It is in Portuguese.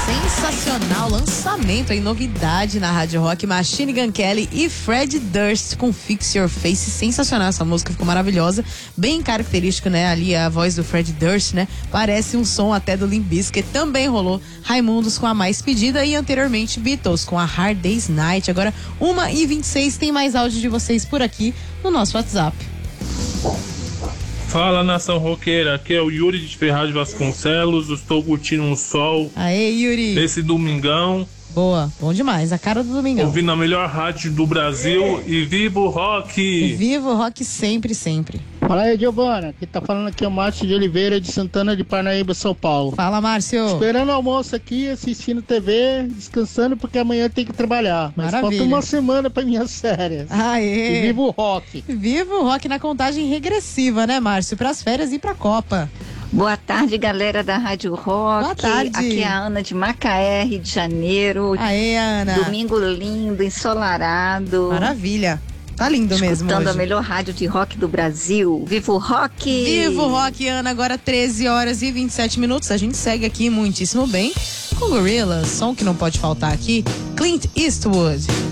Sensacional lançamento aí, novidade na Rádio Rock, Machine Gun Kelly e Fred Durst com Fix Your Face. Sensacional, essa música ficou maravilhosa, bem característico, né, ali a voz do Fred Durst, né, parece um som até do Limp Bizkit. Também rolou Raimundos com A Mais Pedida e anteriormente Beatles com a Hard Day's Night. Agora 1h26, tem mais áudio de vocês por aqui no nosso WhatsApp. Fala, nação roqueira, aqui é o Yuri de Ferraz de Vasconcelos. Estou curtindo um sol. Aê, Yuri. Esse domingão. Boa, bom demais, a cara do domingão. Ouvindo a melhor rádio do Brasil e viva o rock! E viva o rock sempre, sempre. Fala aí, Giovana, que tá falando aqui é o Márcio de Oliveira de Santana de Parnaíba, São Paulo. Fala, Márcio. Esperando o almoço aqui, assistindo TV, descansando porque amanhã tem que trabalhar. Mas maravilha. falta uma semana pra minhas férias. Aê. E viva o rock! Viva o rock na contagem regressiva, né, Márcio? Pras férias e pra Copa. Boa tarde, galera da Rádio Rock. Boa tarde. Aqui é a Ana de Macaé, Rio de Janeiro. Aê, Ana. Domingo lindo, ensolarado. Maravilha. Tá lindo mesmo Escutando hoje. a melhor rádio de rock do Brasil. Viva o rock! Viva o rock, Ana. Agora 13h27. A gente segue aqui muitíssimo bem com Gorillaz, som que não pode faltar aqui, Clint Eastwood.